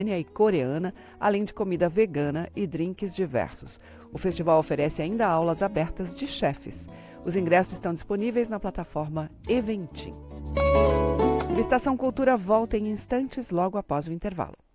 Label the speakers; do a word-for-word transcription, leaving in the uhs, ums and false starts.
Speaker 1: e coreana, além de comida vegana e drinks diversos. O festival oferece ainda aulas abertas de chefes. Os ingressos estão disponíveis na plataforma Eventim. O Estação Cultura volta em instantes logo após o intervalo.